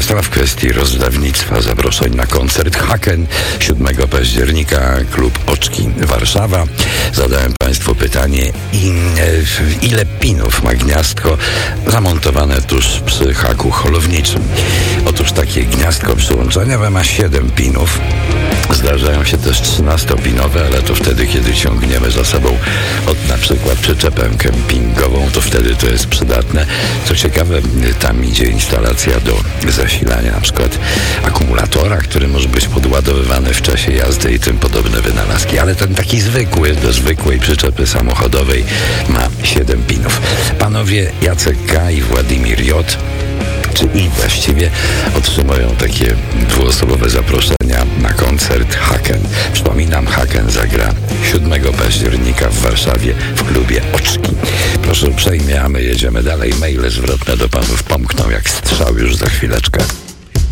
Warszawa w kwestii rozdawnictwa zaproszeń na koncert Haken 7 października, klub Oczki Warszawa. Zadałem Państwu pytanie, ile pinów ma gniazdko zamontowane tuż przy haku holowniczym. Otóż takie gniazdko przyłączenia ma 7 pinów. Zdarzają się też 13-pinowe, ale to wtedy, kiedy ciągniemy za sobą na przykład przyczepę kempingową, to wtedy to jest przydatne. Co ciekawe, tam idzie instalacja do zasilania na przykład akumulatora, który może być podładowywany w czasie jazdy i tym podobne wynalazki. Ale ten taki zwykły, do zwykłej przyczepy samochodowej ma 7 pinów. Panowie Jacek K. i Władimir J., i właściwie otrzymują takie dwuosobowe zaproszenia na koncert Haken. Przypominam, Haken zagra 7 października w Warszawie w klubie Oczki. Proszę uprzejmie, a my jedziemy dalej. Maile zwrotne do panów pomkną jak strzał już za chwileczkę.